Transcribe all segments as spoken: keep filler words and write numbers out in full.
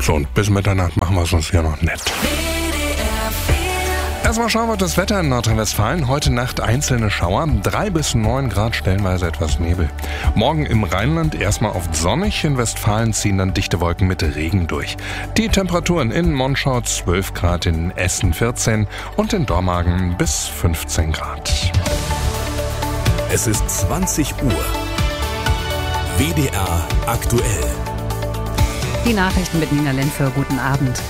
So, und bis Mitternacht machen wir es uns hier noch nett. Erstmal schauen wir auf das Wetter in Nordrhein-Westfalen. Heute Nacht einzelne Schauer, drei bis neun Grad, stellenweise etwas Nebel. Morgen im Rheinland erstmal oft sonnig, in Westfalen ziehen dann dichte Wolken mit Regen durch. Die Temperaturen in Monschau zwölf Grad, in Essen vierzehn und in Dormagen bis fünfzehn Grad. Es ist zwanzig Uhr. W D R aktuell. Die Nachrichten mit Nina Lenfer. Guten Abend.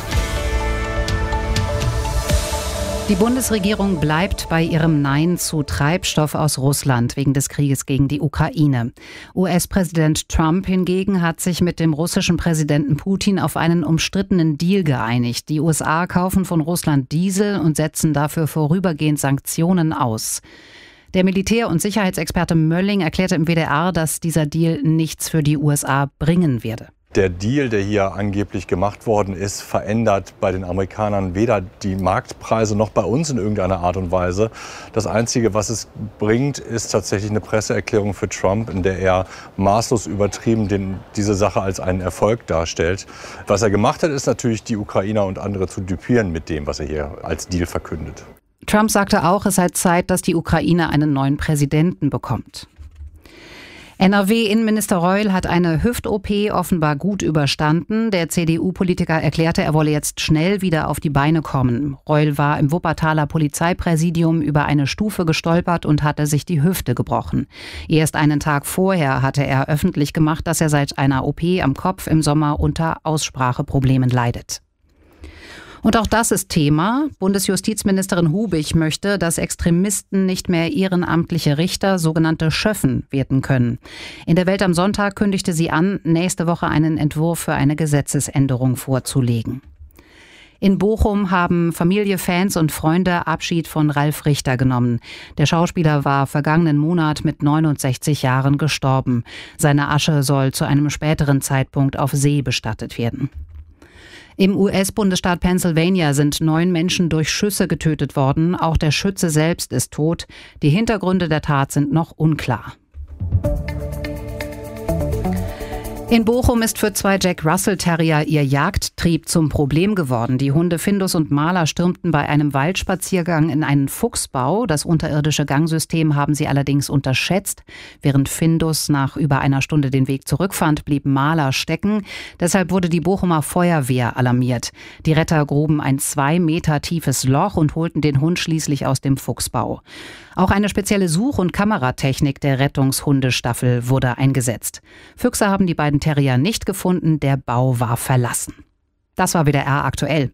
Die Bundesregierung bleibt bei ihrem Nein zu Treibstoff aus Russland wegen des Krieges gegen die Ukraine. U S-Präsident Trump hingegen hat sich mit dem russischen Präsidenten Putin auf einen umstrittenen Deal geeinigt. Die U S A kaufen von Russland Diesel und setzen dafür vorübergehend Sanktionen aus. Der Militär- und Sicherheitsexperte Mölling erklärte im W D R, dass dieser Deal nichts für die U S A bringen werde. Der Deal, der hier angeblich gemacht worden ist, verändert bei den Amerikanern weder die Marktpreise noch bei uns in irgendeiner Art und Weise. Das Einzige, was es bringt, ist tatsächlich eine Presseerklärung für Trump, in der er maßlos übertrieben den, diese Sache als einen Erfolg darstellt. Was er gemacht hat, ist natürlich, die Ukrainer und andere zu düpieren mit dem, was er hier als Deal verkündet. Trump sagte auch, es sei Zeit, dass die Ukraine einen neuen Präsidenten bekommt. N R W-Innenminister Reul hat eine Hüft-O P offenbar gut überstanden. Der C D U-Politiker erklärte, er wolle jetzt schnell wieder auf die Beine kommen. Reul war im Wuppertaler Polizeipräsidium über eine Stufe gestolpert und hatte sich die Hüfte gebrochen. Erst einen Tag vorher hatte er öffentlich gemacht, dass er seit einer O P am Kopf im Sommer unter Ausspracheproblemen leidet. Und auch das ist Thema. Bundesjustizministerin Hubig möchte, dass Extremisten nicht mehr ehrenamtliche Richter, sogenannte Schöffen, werden können. In der Welt am Sonntag kündigte sie an, nächste Woche einen Entwurf für eine Gesetzesänderung vorzulegen. In Bochum haben Familie, Fans und Freunde Abschied von Ralf Richter genommen. Der Schauspieler war vergangenen Monat mit neunundsechzig Jahren gestorben. Seine Asche soll zu einem späteren Zeitpunkt auf See bestattet werden. Im U S-Bundesstaat Pennsylvania sind neun Menschen durch Schüsse getötet worden. Auch der Schütze selbst ist tot. Die Hintergründe der Tat sind noch unklar. In Bochum ist für zwei Jack Russell Terrier ihr Jagdtrieb zum Problem geworden. Die Hunde Findus und Maler stürmten bei einem Waldspaziergang in einen Fuchsbau. Das unterirdische Gangsystem haben sie allerdings unterschätzt. Während Findus nach über einer Stunde den Weg zurückfand, blieb Maler stecken. Deshalb wurde die Bochumer Feuerwehr alarmiert. Die Retter gruben ein zwei Meter tiefes Loch und holten den Hund schließlich aus dem Fuchsbau. Auch eine spezielle Such- und Kameratechnik der Rettungshundestaffel wurde eingesetzt. Füchse haben die beiden Terrier nicht gefunden, der Bau war verlassen. Das war W D R aktuell.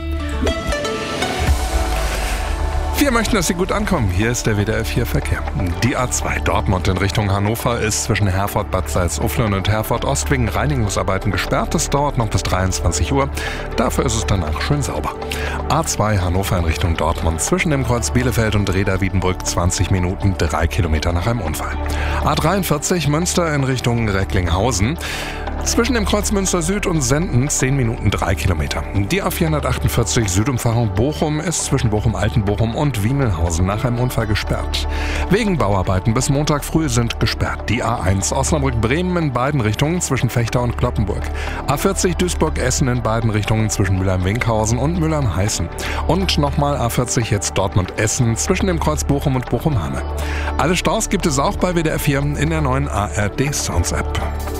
Wir möchten, dass Sie gut ankommen. Hier ist der W D R vier Verkehr. Die A zwei Dortmund in Richtung Hannover ist zwischen Herford, Bad Salzuflen und Herford Ost wegen Reinigungsarbeiten gesperrt. Das dauert noch bis dreiundzwanzig Uhr. Dafür ist es danach schön sauber. A zwei Hannover in Richtung Dortmund zwischen dem Kreuz Bielefeld und Reda-Wiedenbrück zwanzig Minuten, drei Kilometer nach einem Unfall. A dreiundvierzig Münster in Richtung Recklinghausen. Zwischen dem Kreuz Münster Süd und Senden zehn Minuten, drei Kilometer. Die A vierhundertachtundvierzig Südumfahrung Bochum ist zwischen Bochum-Altenbochum und Wiemelhausen nach einem Unfall gesperrt. Wegen Bauarbeiten bis Montag früh sind gesperrt. Die A eins Osnabrück-Bremen in beiden Richtungen zwischen Fechter und Kloppenburg. A vierzig Duisburg-Essen in beiden Richtungen zwischen Mülheim-Winkhausen und Mülheim-Heißen. Und nochmal A vierzig jetzt Dortmund-Essen zwischen dem Kreuz Bochum und Bochum-Hamme. Alle Staus gibt es auch bei W D R vier in der neuen A R D Sounds App.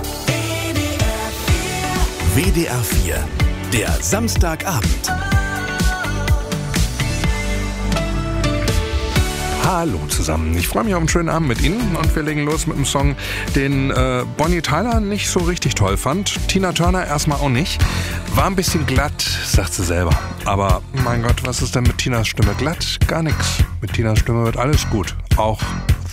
W D R vier, der Samstagabend. Hallo zusammen, ich freue mich auf einen schönen Abend mit Ihnen und wir legen los mit einem Song, den äh, Bonnie Tyler nicht so richtig toll fand. Tina Turner erstmal auch nicht. War ein bisschen glatt, sagt sie selber. Aber mein Gott, was ist denn mit Tinas Stimme glatt? Gar nichts. Mit Tinas Stimme wird alles gut. Auch